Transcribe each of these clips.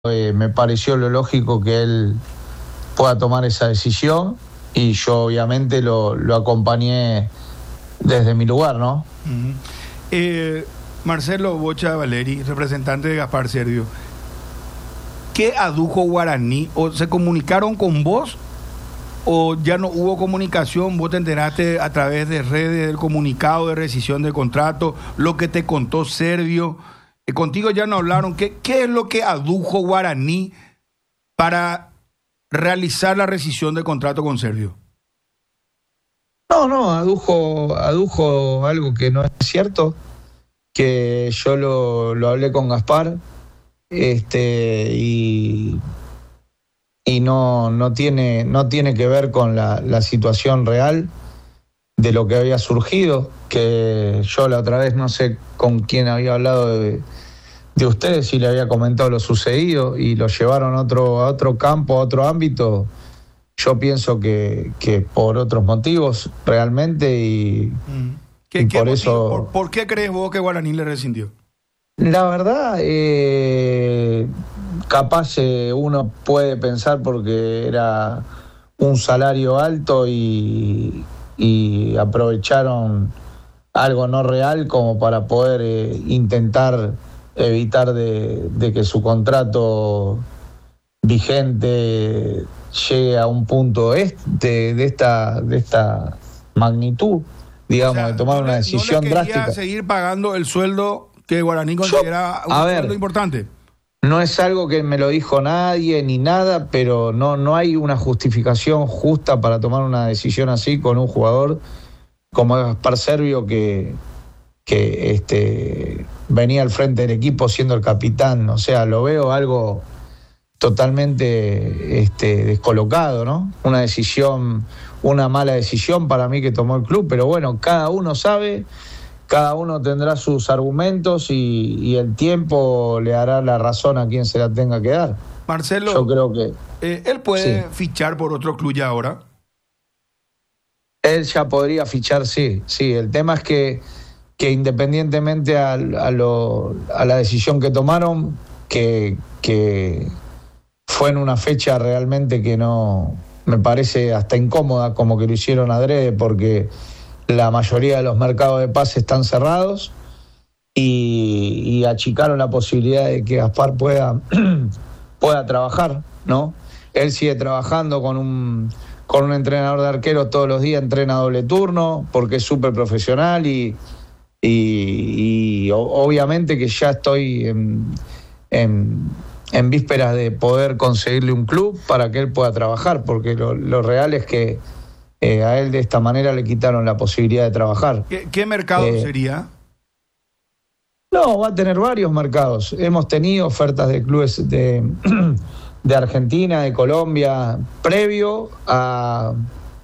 me pareció lo lógico que él pueda tomar esa decisión y yo obviamente lo acompañé desde mi lugar, ¿no? Uh-huh. Marcelo Bocha Valeri, representante de Gaspar Servio, ¿qué adujo Guaraní? ¿O se comunicaron con vos o ya no hubo comunicación? ¿Vos te enteraste a través de redes del comunicado de rescisión de contrato, lo que te contó Servio? Contigo ya no hablaron. ¿Qué es lo que adujo Guaraní para realizar la rescisión de contrato con Servio? No, adujo algo que no es cierto, que yo lo hablé con Gaspar, y no tiene que ver con la situación real de lo que había surgido, que yo la otra vez no sé con quién había hablado de ustedes y le había comentado lo sucedido y lo llevaron a otro campo, a otro ámbito. Yo pienso que por otros motivos realmente y por eso... ¿Por qué crees vos que Guaraní le rescindió? La verdad, capaz uno puede pensar porque era un salario alto y aprovecharon algo no real como para poder intentar evitar de que su contrato vigente llegue a un punto de esta magnitud, digamos, o sea, de tomar una decisión drástica. ¿No le quería seguir pagando el sueldo que Guaraní considera un sueldo importante? No es algo que me lo dijo nadie ni nada, pero no hay una justificación justa para tomar una decisión así con un jugador como Gaspar Servio que venía al frente del equipo siendo el capitán. O sea, lo veo algo totalmente descolocado, ¿no? Una mala decisión para mí que tomó el club, pero bueno, cada uno sabe, cada uno tendrá sus argumentos y el tiempo le dará la razón a quien se la tenga que dar. Marcelo, yo creo que él puede fichar por otro club ya ahora. Él ya podría fichar, sí. El tema es que independientemente a la decisión que tomaron, que fue en una fecha realmente que no me parece hasta incómoda, como que lo hicieron adrede, porque la mayoría de los mercados de pase están cerrados y achicaron la posibilidad de que Gaspar pueda trabajar, ¿no? Él sigue trabajando con un entrenador de arqueros todos los días, entrena doble turno porque es súper profesional y obviamente que ya estoy en vísperas de poder conseguirle un club para que él pueda trabajar, porque lo real es que a él de esta manera le quitaron la posibilidad de trabajar. ¿Qué mercado sería? No, va a tener varios mercados. Hemos tenido ofertas de clubes de Argentina, de Colombia, previo a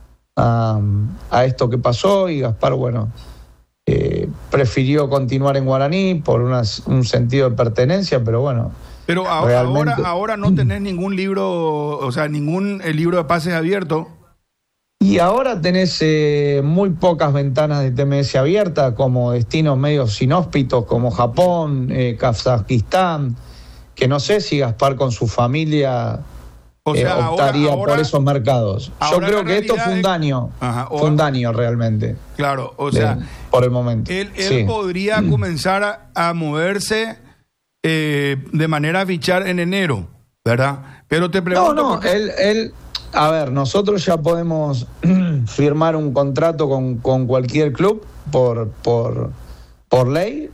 esto que pasó, y Gaspar, bueno, prefirió continuar en Guaraní por un sentido de pertenencia, pero bueno. Pero ahora no tenés ningún libro, o sea, ningún libro de pases abierto. Y ahora tenés muy pocas ventanas de TMS abiertas, como destinos medios inhóspitos, como Japón, Kazajistán, que no sé si Gaspar con su familia optaría por esos mercados. Yo creo que esto fue un daño, realmente. Claro, o sea, por el momento. Él podría comenzar a moverse de manera a fichar en enero, ¿verdad? Pero te pregunto... él a ver, nosotros ya podemos firmar un contrato con cualquier club por ley.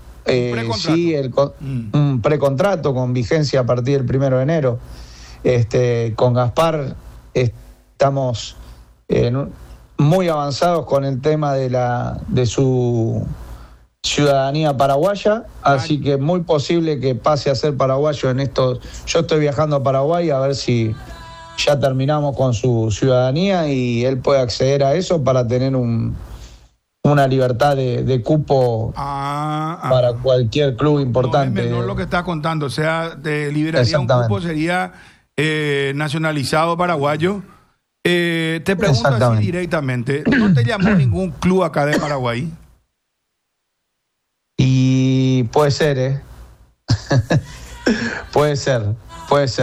Un precontrato con vigencia a partir del 1 de enero. Con Gaspar estamos muy avanzados con el tema de su ciudadanía paraguaya, así que es muy posible que pase a ser paraguayo en esto. Yo estoy viajando a Paraguay a ver si ya terminamos con su ciudadanía y él puede acceder a eso para tener una libertad de cupo para cualquier club importante. No es menor lo que estás contando, o sea, te liberaría un cupo, sería nacionalizado paraguayo. Te pregunto así directamente, ¿no te llamó ningún club acá de Paraguay? Y puede ser, puede ser. Puede ser.